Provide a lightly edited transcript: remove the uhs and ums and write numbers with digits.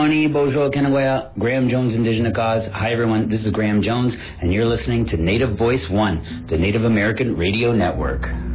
Oni Bojo Kenawaya, Graham Jones Indigenous Cause. Hi everyone, this is Graham Jones, and you're listening to Native Voice One, the Native American Radio Network.